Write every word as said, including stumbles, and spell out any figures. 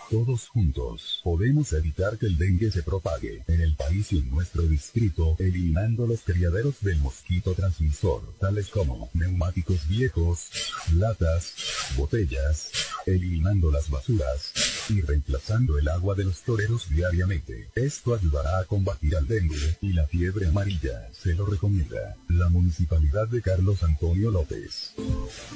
Todos juntos podemos evitar que el dengue se propague en el país y en nuestro distrito, eliminando los criaderos del mosquito transmisor, tales como neumáticos viejos, latas, botellas, eliminando las basuras y reemplazando el agua de los toreros diariamente. Esto ayudará a combatir al dengue y la fiebre amarilla. Se lo recomienda la Municipalidad de Carlos Antonio López.